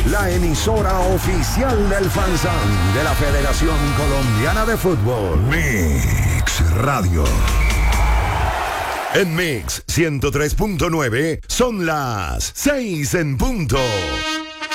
la emisora oficial del FanZón de la Federación Colombiana de Fútbol. Mix Radio. En Mix 103.9 son las 6 en punto.